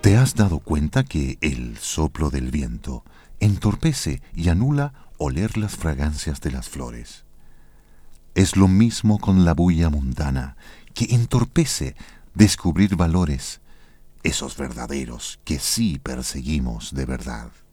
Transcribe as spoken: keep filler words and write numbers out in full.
¿Te has dado cuenta que el soplo del viento entorpece y anula oler las fragancias de las flores? Es lo mismo con la bulla mundana, que entorpece descubrir valores, esos verdaderos que sí perseguimos de verdad.